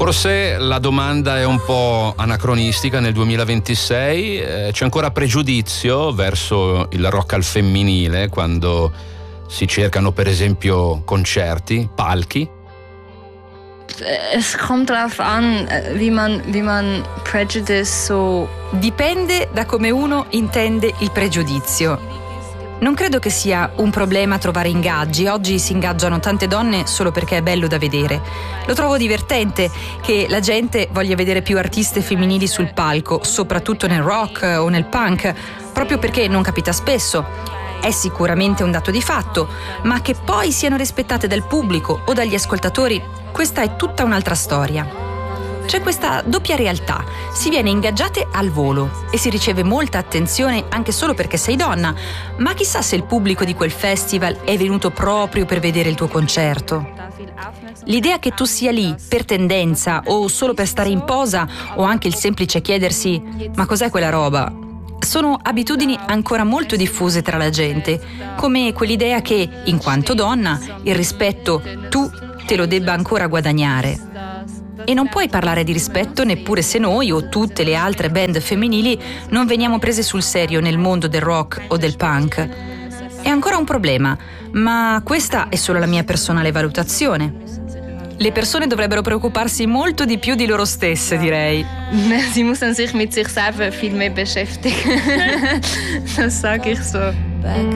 Forse la domanda è un po' anacronistica nel 2026, c'è ancora pregiudizio verso il rock al femminile quando si cercano per esempio concerti, palchi? Es kommt darauf an, wie man prejudice so. Dipende da come uno intende il pregiudizio. Non credo che sia un problema trovare ingaggi. Oggi si ingaggiano tante donne solo perché è bello da vedere. Lo trovo divertente che la gente voglia vedere più artiste femminili sul palco, soprattutto nel rock o nel punk, proprio perché non capita spesso. È sicuramente un dato di fatto, ma che poi siano rispettate dal pubblico o dagli ascoltatori, questa è tutta un'altra storia. C'è questa doppia realtà, si viene ingaggiate al volo e si riceve molta attenzione anche solo perché sei donna, ma chissà se il pubblico di quel festival è venuto proprio per vedere il tuo concerto. L'idea che tu sia lì per tendenza o solo per stare in posa o anche il semplice chiedersi «ma cos'è quella roba?» sono abitudini ancora molto diffuse tra la gente, come quell'idea che, in quanto donna, il rispetto tu te lo debba ancora guadagnare. E non puoi parlare di rispetto neppure se noi o tutte le altre band femminili non veniamo prese sul serio nel mondo del rock o del punk. È ancora un problema, ma questa è solo la mia personale valutazione. Le persone dovrebbero preoccuparsi molto di più di loro stesse, direi. Sie müssen sich mit sich selber viel mehr beschäftigen. Das sage ich so.